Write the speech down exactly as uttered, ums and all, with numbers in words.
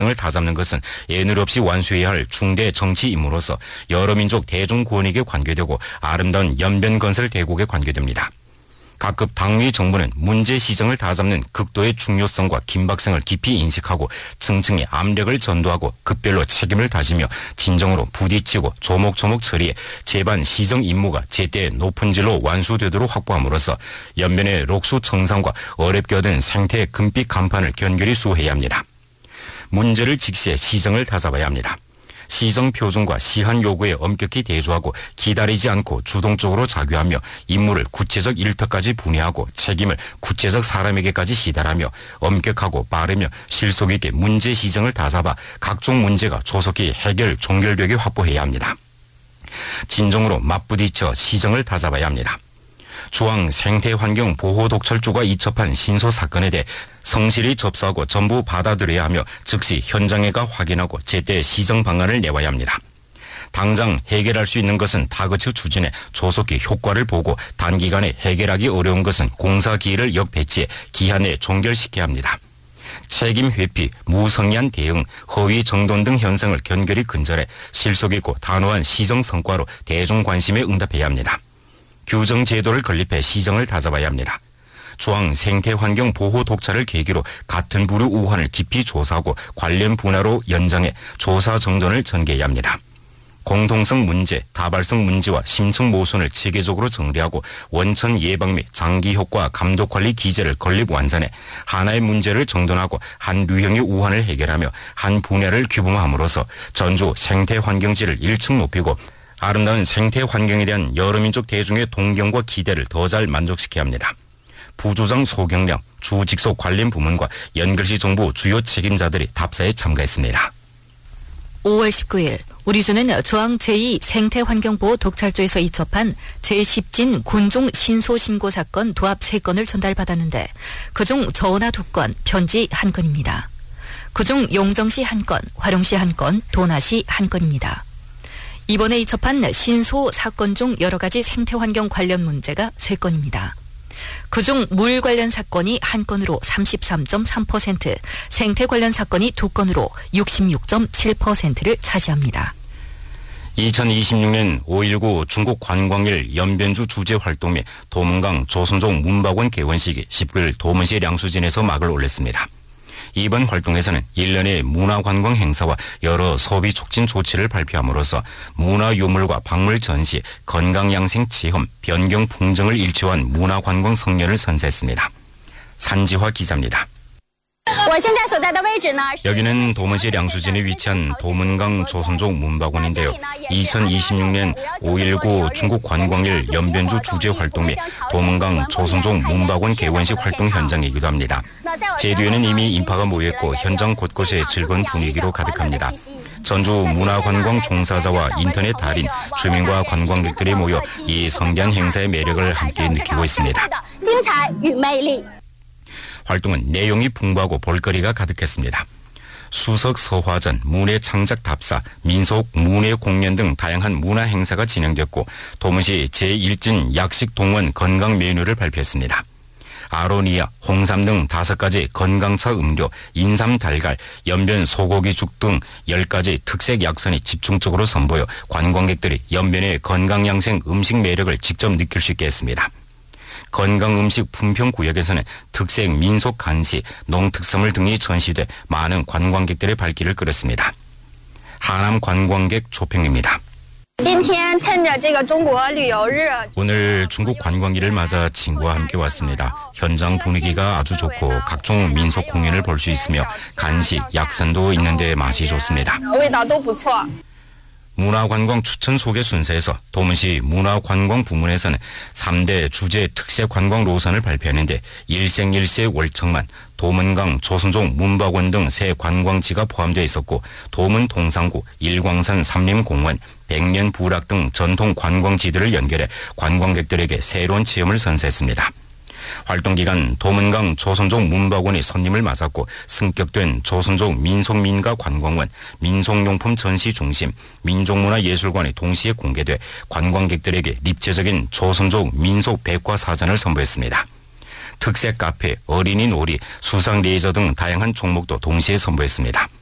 을 다잡는 것은 예늘 없이 완수해야 할 중대 정치 임무로서 여러 민족 대중 권익에 관계되고 아름다운 연변 건설 대국에 관계됩니다. 각급 당위 정부는 문제 시정을 다잡는 극도의 중요성과 긴박성을 깊이 인식하고 층층이 압력을 전도하고 급별로 책임을 다지며 진정으로 부딪히고 조목조목 처리해 제반 시정 임무가 제때 높은 질로 완수되도록 확보함으로써 연변의 록수 청산과 어렵게 얻은 생태의 금빛 간판을 견결히 수호해야 합니다. 문제를 직시해 시정을 다잡아야 합니다. 시정 표준과 시한 요구에 엄격히 대조하고 기다리지 않고 주동적으로 작용하며 임무를 구체적 일터까지 분해하고 책임을 구체적 사람에게까지 시달하며 엄격하고 빠르며 실속 있게 문제 시정을 다잡아 각종 문제가 조속히 해결 종결되게 확보해야 합니다. 진정으로 맞부딪혀 시정을 다잡아야 합니다. 중앙생태환경보호독철조가 이첩한 신소 사건에 대해 성실히 접수하고 전부 받아들여야 하며 즉시 현장에 가 확인하고 제때 시정 방안을 내와야 합니다. 당장 해결할 수 있는 것은 다그치 추진해 조속히 효과를 보고 단기간에 해결하기 어려운 것은 공사 기일을 역배치해 기한 내에 종결시켜야 합니다. 책임 회피, 무성의한 대응, 허위 정돈 등 현상을 견결히 근절해 실속 있고 단호한 시정 성과로 대중 관심에 응답해야 합니다. 규정 제도를 건립해 시정을 다잡아야 합니다. 중앙생태환경보호독차를 계기로 같은 부류 우환을 깊이 조사하고 관련 분야로 연장해 조사 정돈을 전개해야 합니다. 공통성 문제, 다발성 문제와 심층 모순을 체계적으로 정리하고 원천 예방 및 장기 효과 감독 관리 기제를 건립 완산해 하나의 문제를 정돈하고 한 유형의 우환을 해결하며 한 분야를 규범함으로써 전주 생태환경질을 일층 높이고 아름다운 생태 환경에 대한 여러 민족 대중의 동경과 기대를 더 잘 만족시켜야 합니다. 부조장 소경량, 주 직속 관련 부문과 연결시 정부 주요 책임자들이 답사에 참가했습니다. 오월 십구일 우리주는 중앙 제이 생태환경보호 독찰조에서 이첩한 제십진 군종 신소 신고 사건 도합 세 건을 전달받았는데 그중 전화 두 건, 편지 한 건입니다. 그중 용정시 한 건, 화룡시 한 건, 도나시 한 건입니다. 이번에 이첩한 신소 사건 중 여러 가지 생태환경 관련 문제가 세 건입니다. 그중 물 관련 사건이 한 건으로 삼십삼 점 삼 퍼센트, 생태 관련 사건이 두 건으로 육십육 점 칠 퍼센트를 차지합니다. 이천이십육년 오일구 중국 관광일 연변주 주재 활동 및 도문강 조선족 문박원 개원식이 십구일 도문시 량수진에서 막을 올렸습니다. 이번 활동에서는 일련의 문화관광 행사와 여러 소비 촉진 조치를 발표함으로써 문화유물과 박물 전시, 건강양생 체험, 변경 풍정을 일치한 문화관광 성년을 선사했습니다. 산지화 기자입니다. 여기는 도문시 량수진에 위치한 도문강 조선족 문박원인데요. 이천이십육년 오일구 중국 관광일 연변주 주재 활동 및 도문강 조선족 문박원 개원식 활동 현장이기도 합니다. 제 뒤에는 이미 인파가 모였고 현장 곳곳에 즐거운 분위기로 가득합니다. 전주 문화관광 종사자와 인터넷 달인, 주민과 관광객들이 모여 이 성대한 행사의 매력을 함께 느끼고 있습니다. 활동은 내용이 풍부하고 볼거리가 가득했습니다. 수석 서화전, 문예 창작 답사, 민속 문예 공연 등 다양한 문화 행사가 진행됐고 도문시 제일진 약식 동원 건강 메뉴를 발표했습니다. 아로니아, 홍삼 등 다섯 가지 건강차 음료, 인삼 달걀, 연변 소고기죽 등 열 가지 특색 약선이 집중적으로 선보여 관광객들이 연변의 건강양생 음식 매력을 직접 느낄 수 있게 했습니다. 건강음식 품평구역에서는 특색 민속 간식, 농특산물 등이 전시돼 많은 관광객들의 발길을 끌었습니다. 하남 관광객 조평입니다. 오늘 중국 관광일을 맞아 친구와 함께 왔습니다. 현장 분위기가 아주 좋고 각종 민속 공연을 볼 수 있으며 간식, 약선도 있는데 맛이 좋습니다. 문화관광 추천 소개 순서에서 도문시 문화관광 부문에서는 삼 대 주재 특색 관광 노선을 발표했는데 일생일세 월청만, 도문강, 조선족 문박원 등 세 관광지가 포함되어 있었고 도문 동상구, 일광산 삼림공원, 백년 부락 등 전통 관광지들을 연결해 관광객들에게 새로운 체험을 선사했습니다. 활동기간 도문강 조선족 문박원이 손님을 맞았고 승격된 조선족 민속민가 관광원, 민속용품 전시 중심, 민족문화예술관이 동시에 공개돼 관광객들에게 입체적인 조선족 민속 백과사전을 선보였습니다. 특색 카페, 어린이 놀이, 수상 레이저 등 다양한 종목도 동시에 선보였습니다.